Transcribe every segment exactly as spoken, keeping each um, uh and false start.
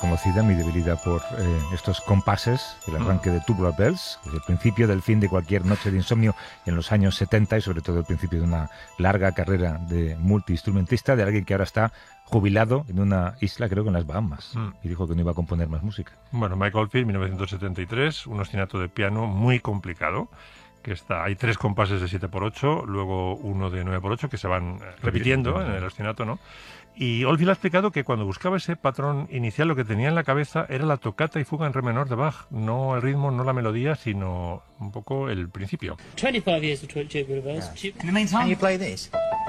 conocida mi debilidad por eh, estos compases, el arranque de Tubular Bells, el principio del fin de cualquier noche de insomnio en los años setenta y sobre todo el principio de una larga carrera de multiinstrumentista, de alguien que ahora está jubilado en una isla, creo que en las Bahamas, mm. y dijo que no iba a componer más música. Bueno, Mike Oldfield, mil novecientos setenta y tres, un ostinato de piano muy complicado, que está, hay tres compases de siete por ocho, luego uno de nueve por ocho que se van repitiendo en el ostinato, ¿no? Y Oldfield ha explicado que cuando buscaba ese patrón inicial lo que tenía en la cabeza era la tocata y fuga en re menor de Bach, no el ritmo, no la melodía, sino un poco el principio. twenty-five years of Tubular Bells. In the meantime, can you play this?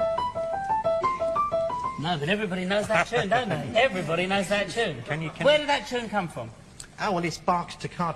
No, but everybody knows that tune, don't they? Everybody knows that tune. Can you, can Where did that tune come from? Oh, well, it's Bach's Toccata.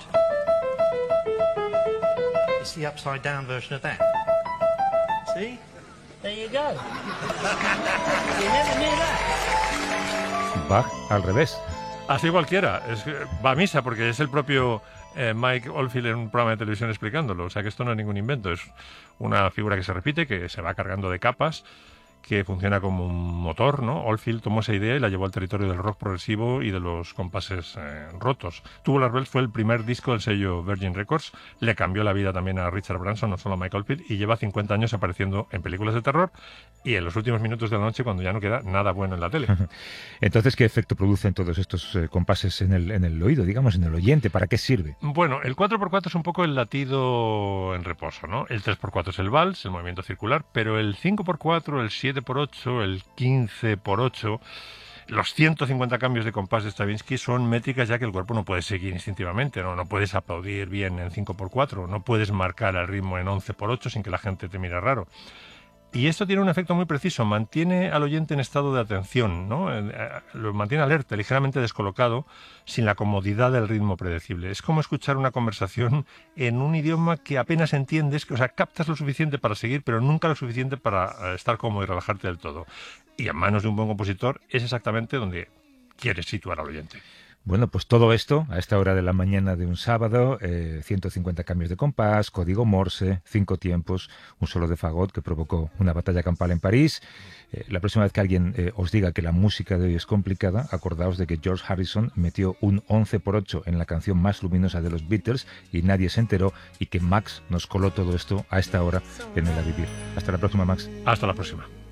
It's the upside-down version of that. See? There you go. You never knew that. Bach al revés. Así cualquiera. Es, va a misa porque es el propio eh, Mike Oldfield en un programa de televisión explicándolo. O sea que esto no es ningún invento. Es una figura que se repite, que se va cargando de capas, que funciona como un motor, ¿no? Oldfield tomó esa idea y la llevó al territorio del rock progresivo y de los compases eh, rotos. Tubular Bells fue el primer disco del sello Virgin Records, le cambió la vida también a Richard Branson, no solo a Mike Oldfield, y lleva cincuenta años apareciendo en películas de terror y en los últimos minutos de la noche cuando ya no queda nada bueno en la tele. Entonces, ¿qué efecto producen todos estos eh, compases en el, en el oído, digamos, en el oyente? ¿Para qué sirve? Bueno, el cuatro por cuatro es un poco el latido en reposo, ¿no? El tres por cuatro es el vals, el movimiento circular, pero el cinco por cuatro, el siete por ocho, el quince por ocho, los ciento cincuenta cambios de compás de Stravinsky son métricas ya que el cuerpo no puede seguir instintivamente, ¿no? No puedes aplaudir bien en cinco por cuatro, no puedes marcar el ritmo en once por ocho sin que la gente te mire raro. Y esto tiene un efecto muy preciso, mantiene al oyente en estado de atención, ¿no? Lo mantiene alerta, ligeramente descolocado, sin la comodidad del ritmo predecible. Es como escuchar una conversación en un idioma que apenas entiendes, o sea, captas lo suficiente para seguir, pero nunca lo suficiente para estar cómodo y relajarte del todo. Y en manos de un buen compositor es exactamente donde quieres situar al oyente. Bueno, pues todo esto, a esta hora de la mañana de un sábado, eh, ciento cincuenta cambios de compás, código Morse, cinco tiempos, un solo de fagot que provocó una batalla campal en París. Eh, la próxima vez que alguien eh, os diga que la música de hoy es complicada, acordaos de que George Harrison metió un once por ocho en la canción más luminosa de los Beatles y nadie se enteró, y que Max nos coló todo esto a esta hora en el A Vivir. Hasta la próxima, Max. Hasta la próxima.